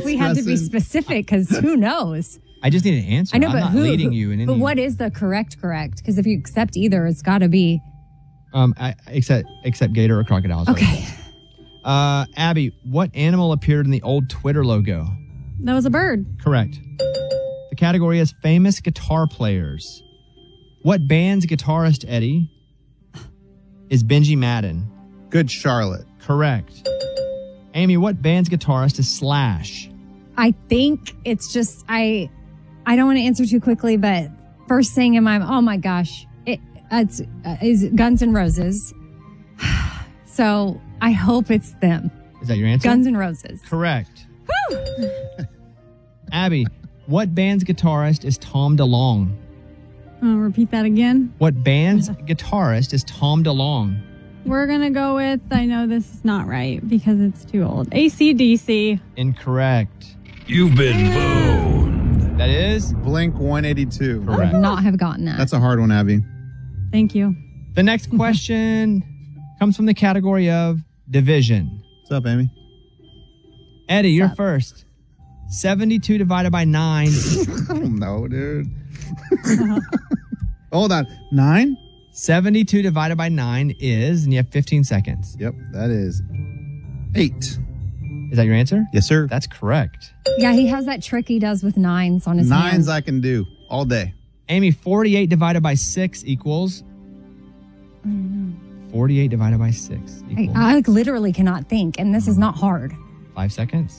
we had to be specific because who knows? I just need an answer. I know, I'm but not leading you in any. But what is the correct? Because if you accept either, it's got to be. Except gator or crocodile. Sorry. Okay. Abby, what animal appeared in the old Twitter logo? That was a bird. Correct. The category is famous guitar players. What band's guitarist, Eddie, is Benji Madden? Good Charlotte. Correct. Amy, what band's guitarist is Slash? I think it's just I don't want to answer too quickly, but first thing in my oh my gosh, it's is Guns N' Roses. So I hope it's them. Is that your answer? Guns N' Roses. Correct. Woo! Abby, what band's guitarist is Tom DeLonge? Repeat that again. What band's guitarist is Tom DeLonge? We're going to go with, I know this is not right because it's too old. AC/DC. Incorrect. You've been boned. That is Blink 182. I would not have gotten that. That's a hard one, Abby. Thank you. The next question comes from the category of division. What's up, Amy? Eddie, you're first. 72 divided by 9. Oh, no, dude. Hold on. 9? 72 divided by 9 is, and you have 15 seconds. Yep, that is 8. Is that your answer? Yes, sir. That's correct. Yeah, he has that trick he does with nines on his Nines hand. I can do all day. Amy, 48 divided by 6 equals? 48 divided by 6 equals? I literally cannot think, and this is not hard. 5 seconds.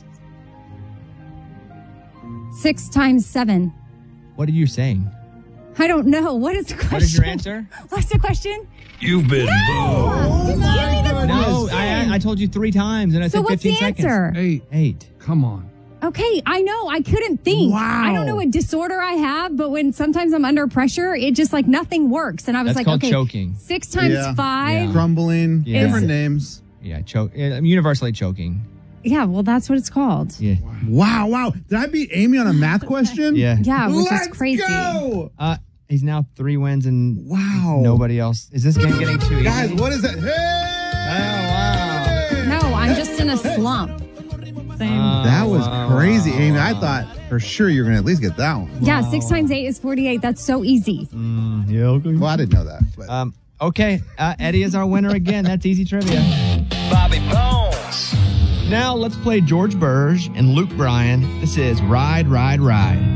6 times 7. What are you saying? I don't know. What is the question? What is your answer? What's the question? You've been boned. Just give me the No, question. I told you 3 times, and I So said what's 15 the seconds. answer? 8. Come on. Okay, I know. I couldn't think. Wow. I don't know what disorder I have, but when sometimes I'm under pressure, it just like nothing works. And I was That's like, called okay, choking. 6 times Yeah. 5. Yeah. Crumbling. Yeah. Different names. Yeah, universally choking. Yeah, well, that's what it's called. Yeah. Wow. Did I beat Amy on a math question? Yeah. Yeah, which Let's is crazy. go. He's now 3 wins and Wow. nobody else. Is this game getting too easy? Guys, what is that? Hey! No, I'm just in a slump. Same. That was crazy, Amy. I thought for sure you were going to at least get that one. Yeah, 6 times 8 is 48. That's so easy. Yeah, okay. Well, I didn't know that. But. Okay, Eddie is our winner again. That's easy trivia. Bobby Bones. Now let's play George Burge and Luke Bryan. This is Ride, Ride, Ride.